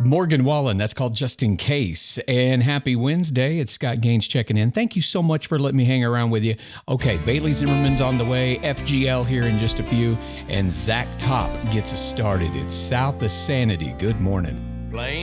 Morgan Wallen. That's called Just in Case. And happy Wednesday. It's Scott Gaines checking in. Thank you so much for letting me hang around with you. Okay, Bailey Zimmerman's on the way. FGL here in just a few. And Zach Top gets us started. It's South of Sanity. Good morning.